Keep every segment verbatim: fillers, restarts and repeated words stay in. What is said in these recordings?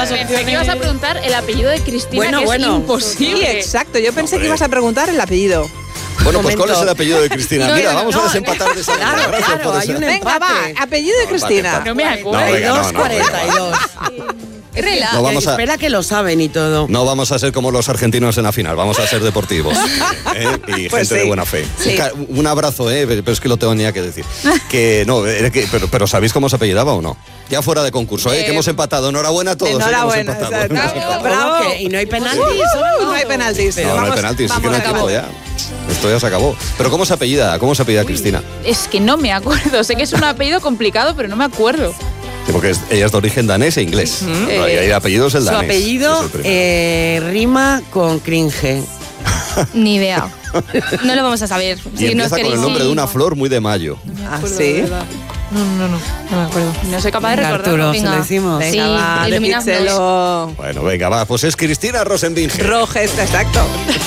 las Pensé opciones. que ibas a preguntar el apellido de Cristina, Bueno, que bueno. es imposible. Sí, exacto. Yo pensé Hombre. que ibas a preguntar el apellido. Bueno, pues Momento. ¿cuál es el apellido de Cristina? No, Mira, no, vamos no, a desempatar de esa manera. Claro, Gracias claro, por hay esa. un Venga, va. empate. Apellido de Cristina. No me acuerdo. No, venga, no, no, cuarenta y dos. Rela. No, vamos a- Espera que lo saben y todo. No vamos a ser como los argentinos en la final, vamos a ser deportivos ¿eh? y Pues gente sí. de buena fe. Sí. Ca- Un abrazo, ¿eh? Pero es que lo tenía que decir. Que no, era que- pero, pero ¿sabéis cómo se apellidaba o no? Ya fuera de concurso, ¿eh? Eh, que hemos empatado. Enhorabuena a todos. ¿eh? Que hemos Enhorabuena. empatado. exacto. Bravo. Bravo. ¿Cómo que? ¿Y no hay penaltis? Uh, no hay penaltis. No, no hay Vamos- penaltis, es que vamos no hay a tiempo acabar. ya. Esto ya se acabó. Pero ¿cómo se apellida? ¿Cómo se apellida Cristina? Es que no me acuerdo. Sé que es un apellido complicado, pero no me acuerdo. Sí, porque es- ella es de origen danés e inglés. Ujú. Y el apellido es el Su danés. apellido Es el primero. eh, rima con cringe. Ni idea. No lo vamos a saber. y Si nos empieza con el queréis- nombre de una flor muy de mayo. Ah, sí. No, no, no. No me acuerdo. No soy capaz de Venga, recordarlo. Arturo, se lo Venga. decimos. Sí, Venga, va, iluminadnos. decídselo. Bueno, venga, va. Pues es Cristina Rosenbinge. Rojes, exacto.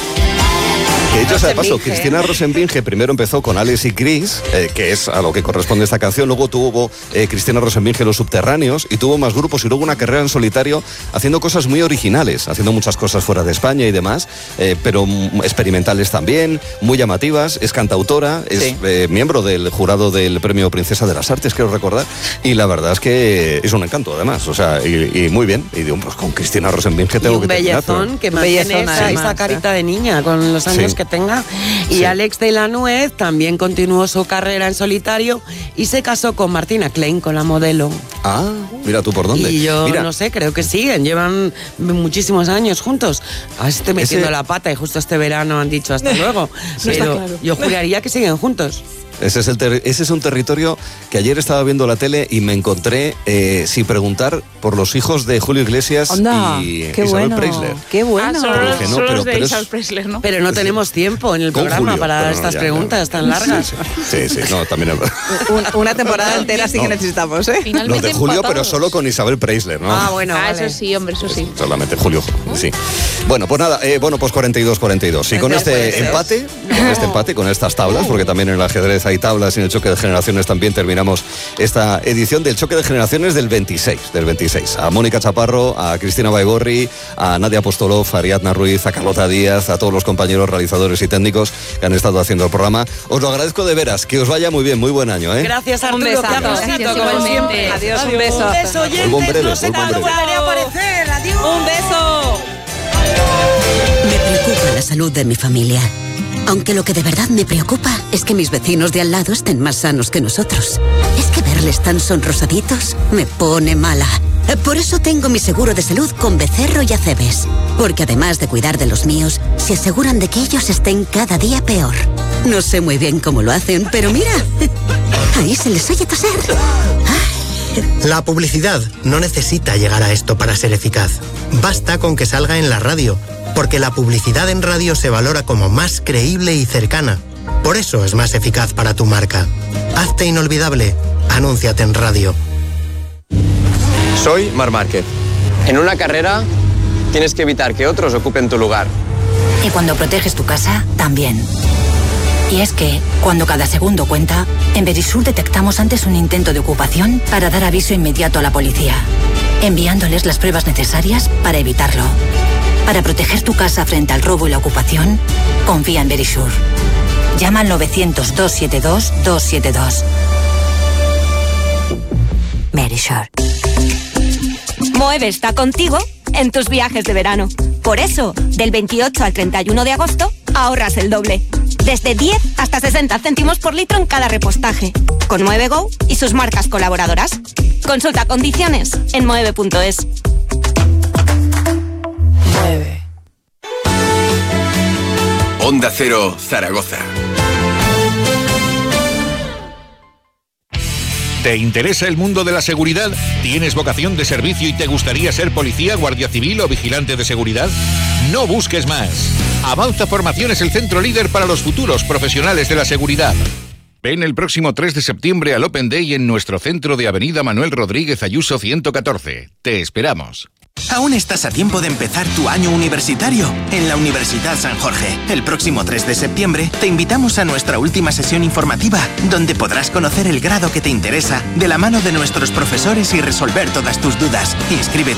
Que dicho sea de paso, Rosenbinge. Cristina Rosenbinge primero empezó con Alex y Chris, eh, que es a lo que corresponde esta canción. Luego tuvo eh, Cristina Rosenbinge Los Subterráneos y tuvo más grupos y luego una carrera en solitario haciendo cosas muy originales, haciendo muchas cosas fuera de España y demás, eh, pero mm, experimentales también, muy llamativas. Es cantautora, es Sí. eh, miembro del jurado del Premio Princesa de las Artes, quiero recordar, y la verdad es que es un encanto además, o sea, y, y muy bien. Y digo, pues con Cristina Rosenbinge Y tengo un que terminar. pero- bellezón que Un mantiene bellezón, esa, además, esa carita de niña con los años Sí. que tenga. Y Sí. Alex de la Nuez también continuó su carrera en solitario y se casó con Martina Klein, con la modelo. Ah, mira tú por dónde. Y yo Mira, no sé, creo que siguen, llevan muchísimos años juntos. Ahora estoy metiendo Ese- la pata y justo este verano han dicho hasta luego. está Pero claro. yo juraría que siguen juntos. Ese es, el ter- ese es un territorio que ayer estaba viendo la tele y me encontré eh, sin preguntar por los hijos de Julio Iglesias Onda, y qué Isabel bueno. Preisler. Qué bueno. Ah, solo, Pero dije, no, solo pero- los de pero es- Isabel Preisler, ¿no? Pero no tenemos tiempo en el Con programa Julio, para pero no, estas ya, preguntas ya. tan largas. Sí, sí, no, también es- Un- una temporada entera sí que No. necesitamos, ¿eh? los Finalmente de Julio, pero empatados. solo con Isabel Preisler, ¿no? Ah, bueno, Ah, vale. eso sí, hombre, eso sí. Solamente Julio, sí. Bueno, pues nada, eh, bueno, pues cuarenta y dos cuarenta y dos. Y con No puede este ser. empate, con este empate, con estas tablas, porque también en el ajedrez hay tablas y en el choque de generaciones también terminamos esta edición del choque de generaciones del veintiséis, del veintiséis. A Mónica Chaparro, a Cristina Baigorri, a Nadia Apostolov, a Ariadna Ruiz, a Carlota Díaz, a todos los compañeros realizadores y técnicos que han estado haciendo el programa. Os lo agradezco de veras, que os vaya muy bien, muy buen año, ¿eh? Gracias, Un Arturo. besazo. Qué aplausito, Gracias, como igualmente. siempre. Adiós, un beso. Un beso, oyentes. Vuelvo en breve, no sé vuelvo en cuándo breve. volveré a aparecer. Adiós. Un beso. Me preocupa la salud de mi familia. Aunque lo que de verdad me preocupa es que mis vecinos de al lado estén más sanos que nosotros. Es que verles tan sonrosaditos me pone mala. Por eso tengo mi seguro de salud con Becerro y Acebes. Porque además de cuidar de los míos, se aseguran de que ellos estén cada día peor. No sé muy bien cómo lo hacen, pero mira, ahí se les oye toser. La publicidad no necesita llegar a esto para ser eficaz. Basta con que salga en la radio, porque la publicidad en radio se valora como más creíble y cercana. Por eso es más eficaz para tu marca. Hazte inolvidable. Anúnciate en radio. Soy Mar Márquez. En una carrera tienes que evitar que otros ocupen tu lugar. Y cuando proteges tu casa, también. Y es que, cuando cada segundo cuenta, en Verisur detectamos antes un intento de ocupación para dar aviso inmediato a la policía, enviándoles las pruebas necesarias para evitarlo. Para proteger tu casa frente al robo y la ocupación, confía en Verisur. Llama al novecientos, dos siete dos, dos siete dos. Verisur. Moeve está contigo en tus viajes de verano. Por eso, del veintiocho al treinta y uno de agosto, ahorras el doble. Desde diez hasta sesenta céntimos por litro en cada repostaje. Con Moeve Go y sus marcas colaboradoras. Consulta condiciones en moeve punto es. Onda Cero, Zaragoza. ¿Te interesa el mundo de la seguridad? ¿Tienes vocación de servicio y te gustaría ser policía, guardia civil o vigilante de seguridad? No busques más. Avanza Formación es el centro líder para los futuros profesionales de la seguridad. Ven el próximo tres de septiembre al Open Day en nuestro centro de Avenida Manuel Rodríguez Ayuso ciento catorce. Te esperamos. Aún estás a tiempo de empezar tu año universitario en la Universidad San Jorge. El próximo tres de septiembre te invitamos a nuestra última sesión informativa, donde podrás conocer el grado que te interesa de la mano de nuestros profesores y resolver todas tus dudas. Inscríbete